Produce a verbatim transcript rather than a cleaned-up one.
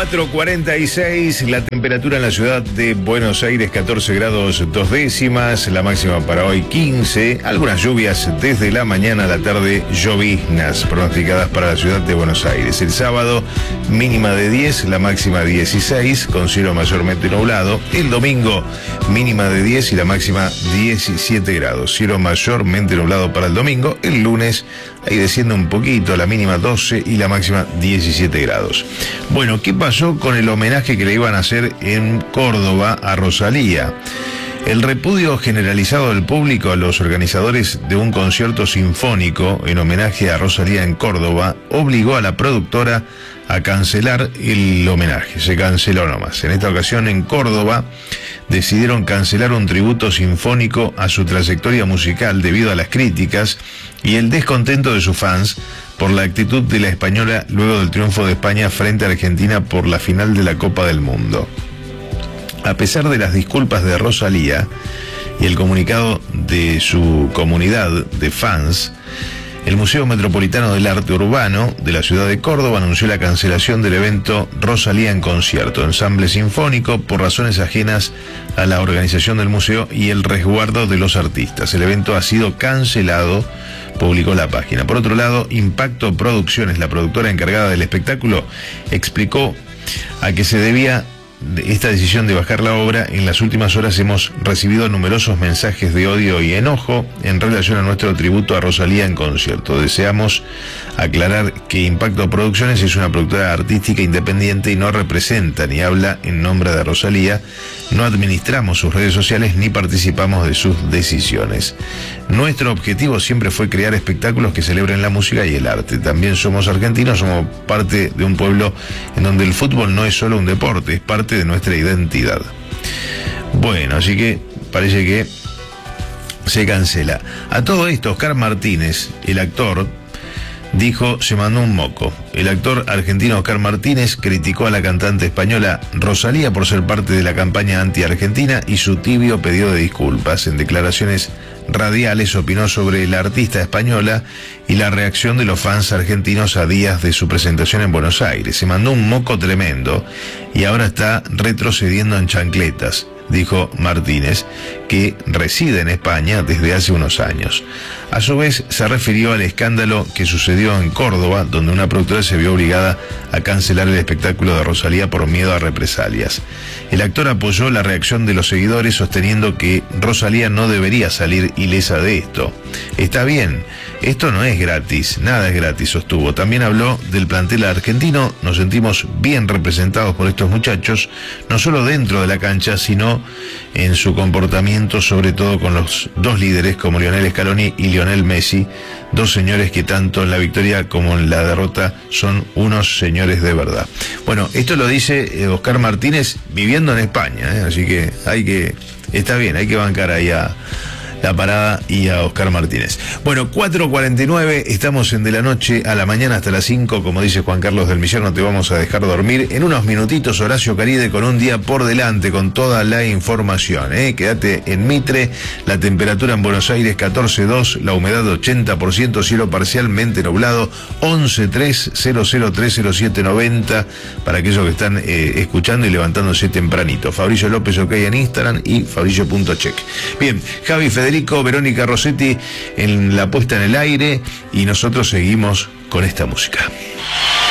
cuatro cuarenta y seis, la temperatura en la ciudad de Buenos Aires catorce grados dos décimas, la máxima para hoy quince, algunas lluvias desde la mañana a la tarde, lloviznas pronosticadas para la ciudad de Buenos Aires. El sábado mínima de diez, la máxima dieciséis, con cielo mayormente nublado. El domingo mínima de diez y la máxima diecisiete grados, cielo mayormente nublado para el domingo. El lunes ahí desciende un poquito, la mínima doce y la máxima diecisiete grados. Bueno, ¿qué pasó con el homenaje que le iban a hacer en Córdoba a Rosalía? El repudio generalizado del público a los organizadores de un concierto sinfónico en homenaje a Rosalía en Córdoba obligó a la productora a cancelar el homenaje. Se canceló nomás. En esta ocasión en Córdoba decidieron cancelar un tributo sinfónico a su trayectoria musical debido a las críticas y el descontento de sus fans por la actitud de la española luego del triunfo de España frente a Argentina por la final de la Copa del Mundo. A pesar de las disculpas de Rosalía y el comunicado de su comunidad de fans, el Museo Metropolitano del Arte Urbano de la ciudad de Córdoba anunció la cancelación del evento Rosalía en concierto, ensamble sinfónico, por razones ajenas a la organización del museo y el resguardo de los artistas. El evento ha sido cancelado, publicó la página. Por otro lado, Impacto Producciones, la productora encargada del espectáculo, explicó a qué se debía esta decisión de bajar la obra. En las últimas horas hemos recibido numerosos mensajes de odio y enojo en relación a nuestro tributo a Rosalía en concierto. Deseamos aclarar que Impacto Producciones es una productora artística independiente y no representa ni habla en nombre de Rosalía. No administramos sus redes sociales ni participamos de sus decisiones. Nuestro objetivo siempre fue crear espectáculos que celebren la música y el arte. También somos argentinos, somos parte de un pueblo en donde el fútbol no es solo un deporte, es parte de nuestra identidad. Bueno, así que parece que se cancela. A todo esto, Oscar Martínez, el actor, dijo: se mandó un moco. El actor argentino Oscar Martínez criticó a la cantante española Rosalía por ser parte de la campaña anti-argentina y su tibio pedido de disculpas. En declaraciones radiales opinó sobre la artista española y la reacción de los fans argentinos a días de su presentación en Buenos Aires. Se mandó un moco tremendo y ahora está retrocediendo en chancletas, dijo Martínez, que reside en España desde hace unos años. A su vez, se refirió al escándalo que sucedió en Córdoba, donde una productora se vio obligada a cancelar el espectáculo de Rosalía por miedo a represalias. El actor apoyó la reacción de los seguidores, sosteniendo que Rosalía no debería salir ilesa de esto. Está bien, esto no es gratis, nada es gratis, sostuvo. También habló del plantel argentino: nos sentimos bien representados por estos muchachos, no solo dentro de la cancha, sino en su comportamiento, sobre todo con los dos líderes como Lionel Scaloni y Lionel Messi, dos señores que tanto en la victoria como en la derrota son unos señores de verdad. Bueno, esto lo dice eh, Oscar Martínez viviendo en España, ¿eh? Así que hay que, está bien, hay que bancar ahí a La Parada y a Oscar Martínez. Bueno, cuatro cuarenta y nueve, estamos en De la Noche a la Mañana hasta las cinco, como dice Juan Carlos del Millán, no te vamos a dejar dormir. En unos minutitos, Horacio Caride con un día por delante, con toda la información, ¿eh? Quédate en Mitre, la temperatura en Buenos Aires catorce coma dos, la humedad ochenta por ciento, cielo parcialmente nublado, once tres cero cero tres cero siete noventa, para aquellos que están eh, escuchando y levantándose tempranito. Fabricio López OK en Instagram y fabricio.check. Bien, Javi Federico, Federico, Verónica Rossetti en la puesta en el aire y nosotros seguimos con esta música.